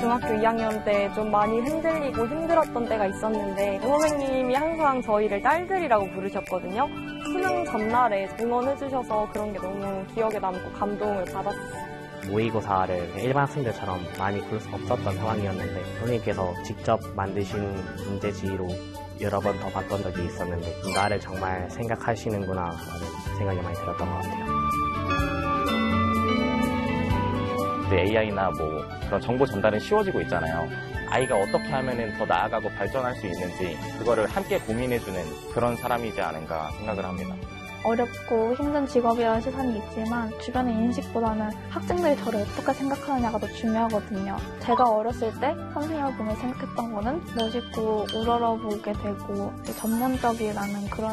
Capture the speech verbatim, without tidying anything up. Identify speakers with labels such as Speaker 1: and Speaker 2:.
Speaker 1: 중학교 이 학년 때 좀 많이 흔들리고 힘들었던 때가 있었는데 선생님이 항상 저희를 딸들이라고 부르셨거든요. 수능 전날에 응원해주셔서 그런 게 너무 기억에 남고 감동을 받았어요.
Speaker 2: 모의고사를 일반 학생들처럼 많이 볼 수 없었던 상황이었는데 선생님께서 직접 만드신 문제지로 여러 번 더 봤던 적이 있었는데 나를 정말 생각하시는구나 라는 생각이 많이 들었던 것 같아요.
Speaker 3: 에이아이나 뭐 그런 정보 전달은 쉬워지고 있잖아요. 아이가 어떻게 하면 더 나아가고 발전할 수 있는지 그거를 함께 고민해주는 그런 사람이지 않은가 생각을 합니다.
Speaker 4: 어렵고 힘든 직업이라는 시선이 있지만 주변의 인식보다는 학생들이 저를 어떻게 생각하느냐가 더 중요하거든요. 제가 어렸을 때 선생님을 보며 생각했던 거는 멋있고 우러러보게 되고 전문적이라는 그런